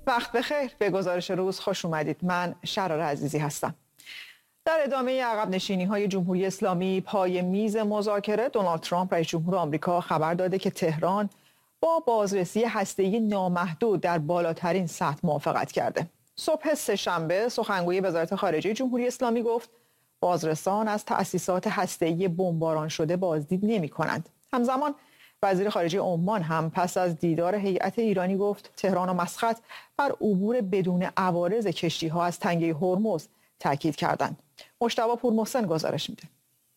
وقت بخیر. به گزارش روز خوش اومدید. من شرار عزیزی هستم. در ادامه عقب نشینی‌های جمهوری اسلامی پای میز مذاکره، دونالد ترامپ رئیس جمهور آمریکا خبر داده که تهران با بازرسی هسته‌ای نامحدود در بالاترین سطح موافقت کرده. صبح سه‌شنبه سخنگوی وزارت خارجه جمهوری اسلامی گفت بازرسان از تأسیسات هسته‌ای بمباران شده بازدید نمی‌کنند. همزمان وزیر خارجه عمان هم پس از دیدار هیئت ایرانی گفت تهران و مسقط بر عبور بدون عوارض کشتی‌ها از تنگه هرمز تاکید کردند. مجتبی پورمحسن گزارش میده.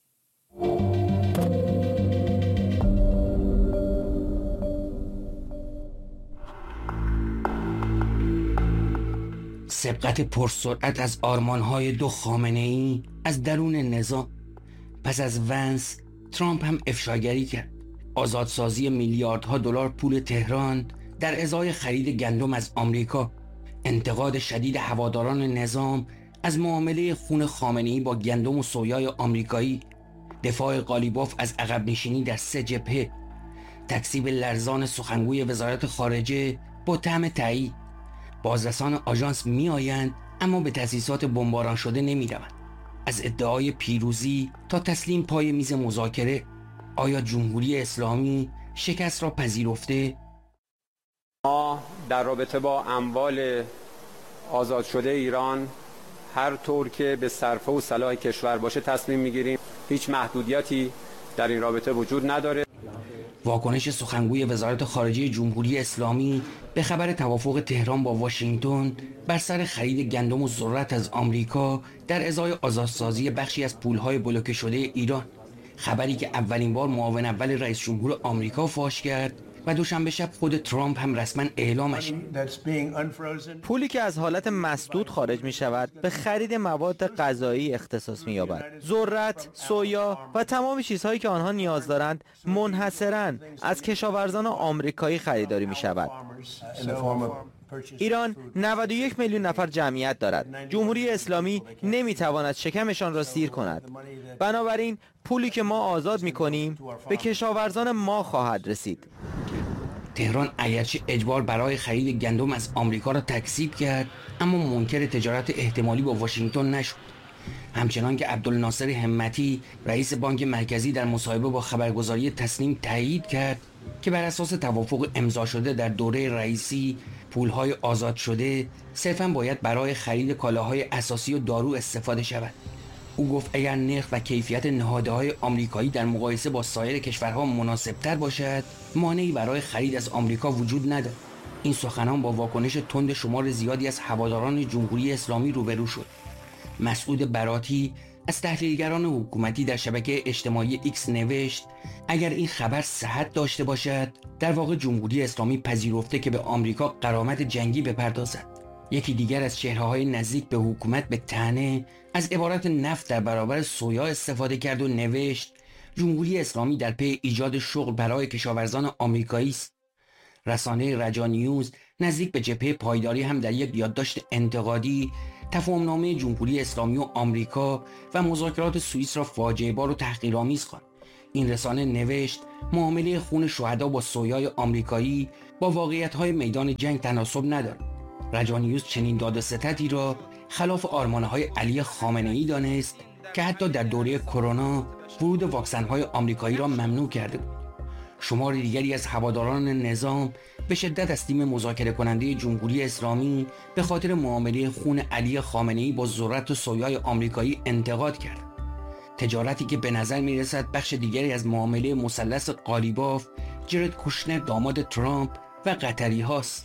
سبقت پرسرعت از آرمان‌های دو خامنه‌ای از درون نظام. پس از ونس، ترامپ هم افشاگری کرد. آزادسازی میلیاردها دلار پول تهران در ازای خرید گندم از آمریکا. انتقاد شدید هواداران نظام از معامله خون خامنه‌ای با گندم و سویای آمریکایی. دفاع قالیباف از عقب نشینی در 3 جبهه. تکذیب لرزان سخنگوی وزارت خارجه با طعم تایید. بازرسان آژانس می آیند اما به تأسیسات بمباران شده نمی روند. از ادعای پیروزی تا تسلیم پای میز مذاکره، آیا جمهوری اسلامی شکست را پذیرفته؟ ما در رابطه با اموال آزاد شده ایران هر طور که به صرفه و صلاح کشور باشه تصمیم میگیریم. هیچ محدودیتی در این رابطه وجود نداره. واکنش سخنگوی وزارت خارجه جمهوری اسلامی به خبر توافق تهران با واشنگتن بر سر خرید گندم و ذرت از آمریکا در ازای آزادسازی بخشی از پولهای بلوکه شده ایران. خبری که اولین بار معاون اول رئیس جمهور آمریکا فاش کرد و دوشنبه شب خود ترامپ هم رسما اعلامش. پولی که از حالت مسدود خارج می شود به خرید مواد غذایی اختصاص می یابد. ذرت، سویا و تمام چیزهایی که آنها نیاز دارند منحصراً از کشاورزان آمریکایی خریداری می شود. ایران 91 میلیون نفر جمعیت دارد. جمهوری اسلامی نمیتواند شکمشان را سیر کند. بنابراین پولی که ما آزاد میکنیم به کشاورزان ما خواهد رسید. تهران اگرچه اجبار برای خرید گندم از آمریکا را تکذیب کرد، اما منکر تجارت احتمالی با واشنگتن نشد. همچنان که عبدالناصر همتی رئیس بانک مرکزی در مصاحبه با خبرگزاری تسنیم تایید کرد که بر اساس توافق امضا شده در دوره رئیسی پولهای آزاد شده صرفاً باید برای خرید کالاهای اساسی و دارو استفاده شود. او گفت اگر نرخ و کیفیت نهادهای آمریکایی در مقایسه با سایر کشورها مناسبتر باشد، مانعی برای خرید از آمریکا وجود ندارد. این سخنان با واکنش تند شمار زیادی از هواداران جمهوری اسلامی روبرو شد. مسعود براتی از تحلیلگران حکومتی در شبکه اجتماعی ایکس نوشت اگر این خبر صحت داشته باشد، در واقع جمهوری اسلامی پذیرفته که به آمریکا غرامت جنگی بپردازد. یکی دیگر از چهره‌های نزدیک به حکومت به طعنه از عبارت نفت در برابر سویا استفاده کرد و نوشت جمهوری اسلامی در پی ایجاد شغل برای کشاورزان آمریکایی است. رسانه رجا نیوز نزدیک به جبهه پایداری هم در یک یادداشت انتقادی تفاهمنامه جمهوری اسلامی و آمریکا و مذاکرات سوئیس را فاجعه بار و تحقیرآمیز خواند. این رسانه نوشت معامله خون شهدا با سویای آمریکایی با واقعیت‌های میدان جنگ تناسب ندارد. رجا نیوز چنین داد و ستدی را خلاف آرمان‌های علی خامنه‌ای دانست که حتی در دوره کرونا ورود واکسن‌های آمریکایی را ممنوع کرده بود. شمار دیگری از هواداران نظام به شدت از تیم مذاکره کننده جمهوری اسلامی به خاطر معامله خون علی خامنه‌ای با ذرت و سویای آمریکایی انتقاد کرد. تجارتی که به نظر می‌رسد بخش دیگری از معامله مثلث قالیباف، جرد کوشنر داماد ترامپ و قطری هاست.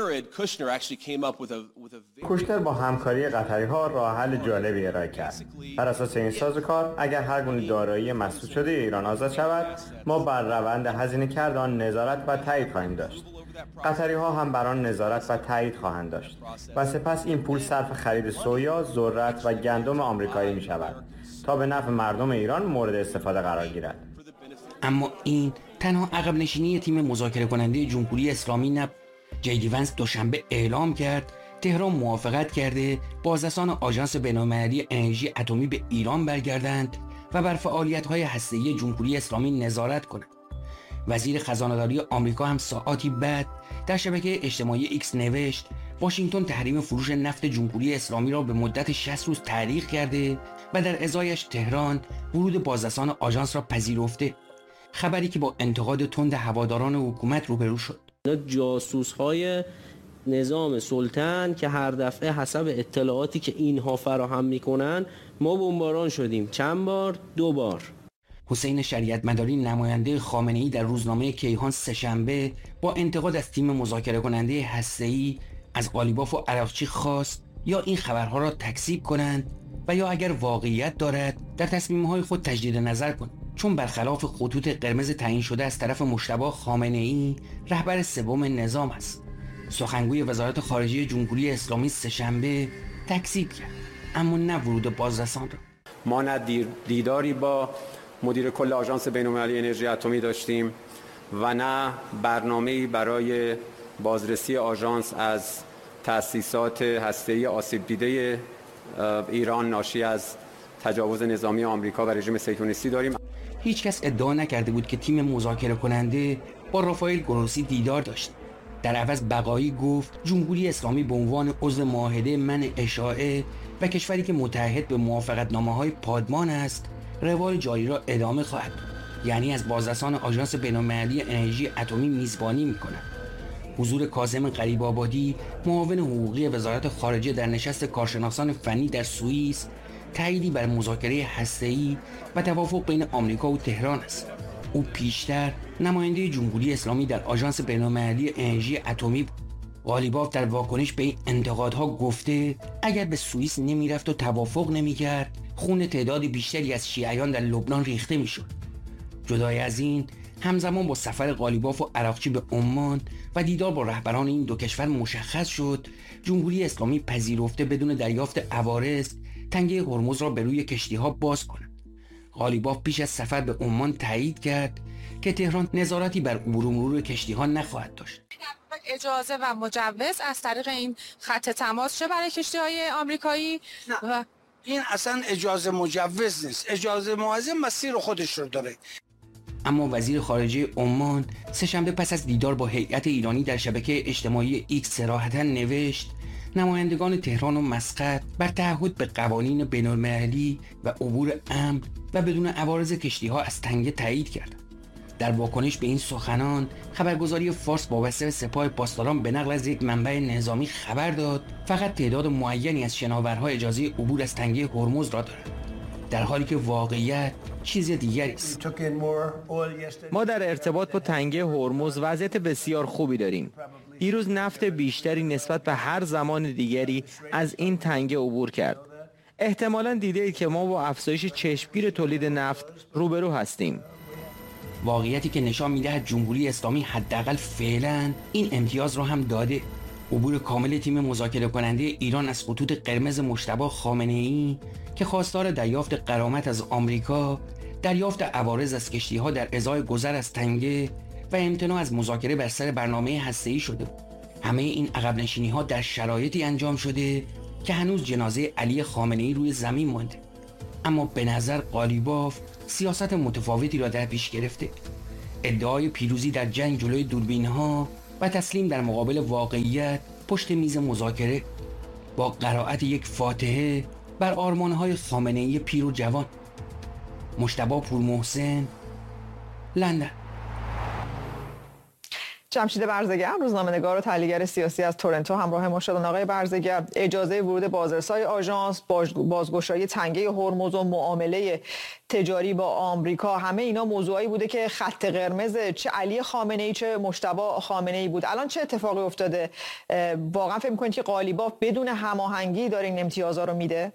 کوشنر با همکاری قطری ها راه حل جالبی ارائه کرد. بر اساس این سازوکار اگر هر گونه دارایی مسدود شده ایران آزاد شود، ما بر روند هزینه کرد آن نظارت و تایید خواهیم داشت. قطری ها هم بر آن نظارت و تایید خواهند داشت و سپس این پول صرف خرید سویا، ذرت و گندم آمریکایی می شود تا به نفع مردم ایران مورد استفاده قرار گیرد. اما این تنها عقب نشینی تیم مذاکره کننده جمهوری اسلامی نبود. جی دی ونس دوشنبه اعلام کرد تهران موافقت کرده بازرسان آژانس بین‌المللی انرژی اتمی به ایران برگردند و بر فعالیت‌های هسته‌ای جمهوری اسلامی نظارت کنند. وزیر خزانه‌داری آمریکا هم ساعاتی بعد در شبکه اجتماعی ایکس نوشت واشنگتن تحریم فروش نفت جمهوری اسلامی را به مدت 60 روز تعلیق کرده و در ازایش تهران ورود بازرسان آژانس را پذیرفته. خبری که با انتقاد تند هواداران حکومت روبرو شد. جاسوس‌های نظام سلطان که هر دفعه حسب اطلاعاتی که اینها فراهم میکنن ما بمباران شدیم. چند بار؟ 2 بار. حسین شریعت مداری نماینده خامنه‌ای در روزنامه کیهان سه‌شنبه با انتقاد از تیم مذاکره کننده هسته‌ای از قالیباف و عراقچی خواست یا این خبرها را تکذیب کنند و یا اگر واقعیت دارد در تصمیم‌های خود تجدید نظر کنند، چون برخلاف خطوط قرمز تعیین شده از طرف مجتبی خامنه‌ای رهبر سوم نظام است. سخنگوی وزارت خارجه جمهوری اسلامی سه‌شنبه تکذیب کرد، اما نه ورود بازرسان را. ما نه دیداری با مدیر کل آژانس بین‌المللی انرژی اتمی داشتیم و نه برنامه‌ای برای بازرسی آژانس از تأسیسات هسته‌ای آسیب دیده ایران ناشی از تجاوز نظامی آمریکا و رژیم صهیونیستی داریم. هیچ کس ادعا نکرده بود که تیم مذاکره کننده با رافائل گروسی دیدار داشت. در عوض بقایی گفت جمهوری اسلامی به عنوان عضو معاهده منع اشاعه و کشوری که متعهد به موافقتنامه‌های پادمان است، روال جاری را ادامه خواهد، یعنی از بازرسان آژانس بین‌المللی انرژی اتمی میزبانی می‌کند. حضور کاظم غریب‌آبادی، معاون حقوقی وزارت خارجه در نشست کارشناسان فنی در سوئیس، تأییدی بر مذاکره هسته‌ای و توافق بین آمریکا و تهران است. او پیشتر نماینده جمهوری اسلامی در آژانس بین‌المللی انرژی اتمی بود. قالیباف در واکنش به این انتقادها گفته اگر به سوئیس نمیرفت و توافق نمیکرد، خون تعداد بیشتری از شیعیان در لبنان ریخته میشد. جدای از این، همزمان با سفر قالیباف و عراقچی به عمان و دیدار با رهبران این دو کشور مشخص شد جمهوری اسلامی پذیرفته بدون دریافت عوارض تنگه هرمز را به روی کشتی‌ها باز کند. قالیباف پیش از سفر به عمان تایید کرد که تهران نظارتی بر عبور و مرور کشتی‌ها نخواهد داشت. اجازه و مجوز از طریق این خط تماس چه برای کشتی‌های آمریکایی و این اصلا اجازه مجوز نیست. اجازه معظم مسیر خودش رو داره. اما وزیر خارجه عمان سه‌شنبه پس از دیدار با هیئت ایرانی در شبکه اجتماعی ایکس صراحتاً نوشت نمایندگان تهران و مسقط بر تعهد به قوانین بین‌المللی و عبور امن و بدون عوارض کشتی‌ها از تنگه تایید کردند. در واکنش به این سخنان، خبرگزاری فارس وابسته به سپاه پاسداران به نقل از یک منبع نظامی خبر داد فقط تعداد معینی از شناورها اجازه عبور از تنگه هرمز را دارند، در حالی که واقعیت چیز دیگری است. ما در ارتباط با تنگه هرمز وضعیت بسیار خوبی داریم. دیروز نفت بیشتری نسبت به هر زمان دیگری از این تنگه عبور کرد. احتمالاً دیدید که ما با افزایش چشمگیر تولید نفت روبرو هستیم. واقعیتی که نشان می‌دهد جمهوری اسلامی حداقل فعلاً این امتیاز را هم داده. عبور کامل تیم مذاکره کننده ایران از خطوط قرمز مجتبی خامنه‌ای که خواستار دریافت غرامت از آمریکا، دریافت عوارض از کشتی‌ها در ازای گذر از تنگه و امتناع از مذاکره بر سر برنامه هسته‌ای شده. همه این عقب نشینی‌ها در شرایطی انجام شده که هنوز جنازه علی خامنه‌ای روی زمین مانده. اما به نظر قالیباف سیاست متفاوتی را در پیش گرفته. ادعای پیروزی در جنگ جلوی دوربین‌ها و تسلیم در مقابل واقعیت پشت میز مذاکره با قرائت یک فاتحه بر آرمان‌های خامنه‌ای پیر و جوان. مجتبی پورمحسن، لندن. جمشید برزگر، روزنامه‌نگار و تحلیلگر سیاسی از تورنتو همراه ما شدن. آقای برزگر، اجازه ورود بازرسای آژانس، بازگشایی تنگه هرمز و معامله تجاری با آمریکا، همه اینا موضوعی بوده که خط قرمز چه علی خامنه‌ای چه مجتبی خامنه‌ای بود. الان چه اتفاقی افتاده؟ واقعا فکر می‌کنید که قالیباف بدون هماهنگی داره این امتیازها رو میده؟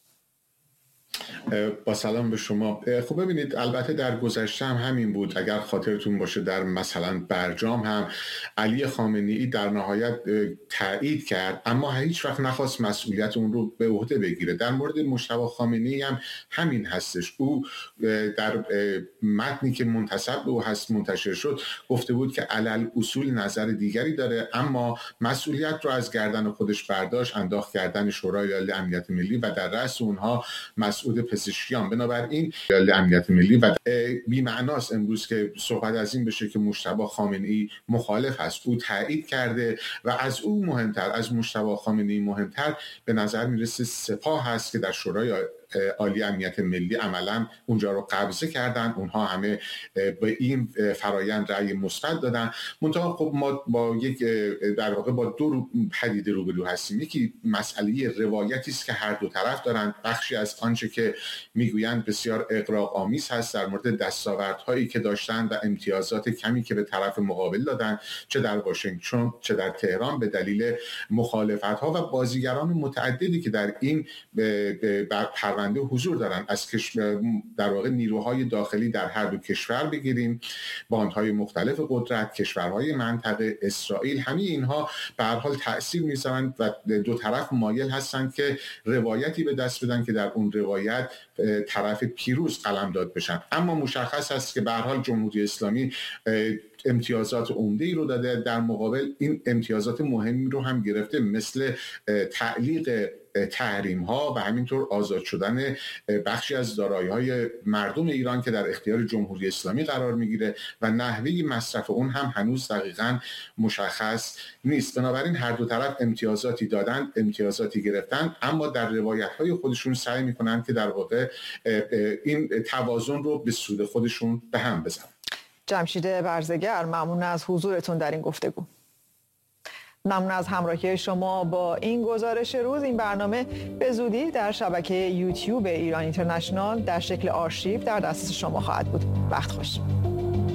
با سلام به شما. خب ببینید، البته در گذشته هم همین بود. اگر خاطرتون باشه در مثلا برجام هم علی خامنه‌ای در نهایت تایید کرد، اما هیچ وقت نخواست مسئولیت اون رو به عهده بگیره. در مورد مجتبی خامنه‌ای هم همین هستش. او در متنی که منتسب به او هست منتشر شد گفته بود که علل اصول نظر دیگری داره، اما مسئولیت رو از گردن خودش برداشت، انداخت گردن شورای عالی امنیت ملی و در رأس اونها مسعود پزشکیان. بنابراین امنیت ملی و بی‌معناست امروز که صحبت از این بشه که مجتبی خامنه‌ای مخالف است. او تایید کرده و از او مهمتر، از مجتبی خامنه‌ای مهمتر به نظر میرسه سپاه هست که در شورای عالی امنیت ملی عملا اونجا رو قبضه کردن. اونها همه به این فرایند رأی مثبت دادن. منتها خب ما با یک در واقع با دو پدیده روبرو هستیم. یکی مسئله روایتی است که هر دو طرف دارن. بخشی از آنچه که میگویند بسیار اغراق آمیز هست در مورد دستاوردهایی که داشتن و امتیازات کمی که به طرف مقابل دادن، چه در واشنگتن چه در تهران، به دلیل مخالفت‌ها و بازیگران متعددی که در این پرونده حضور دارن. از در واقع نیروهای داخلی در هر دو کشور بگیریم، باندهای مختلف قدرت، کشورهای منطقه، اسرائیل، همه اینها به هر حال تأثیر می‌ذارن و دو طرف مایل هستند که روایتی به دست بدن که در اون روایت طرف پیروز قلمداد بشن. اما مشخص است که به هر حال جمهوری اسلامی امتیازات عمده‌ای رو داده، در مقابل این امتیازات مهمی رو هم گرفته، مثل تعلیق تحریم ها و همینطور آزاد شدن بخشی از دارایی‌های مردم ایران که در اختیار جمهوری اسلامی قرار میگیره و نحوه مصرف اون هم هنوز دقیقاً مشخص نیست. بنابراین هر دو طرف امتیازاتی دادن، امتیازاتی گرفتن، اما در روایت‌های خودشون سعی میکنن که در واقع این توازن رو به سود خودشون به هم بزنن. جمشید برزگر، ممنون از حضورتون در این گفتگو. ممنون از همراهی شما با این گزارش روز. این برنامه به زودی در شبکه یوتیوب ایران اینترنشنال در شکل آرشیو در دسترس شما خواهد بود. وقت خوش.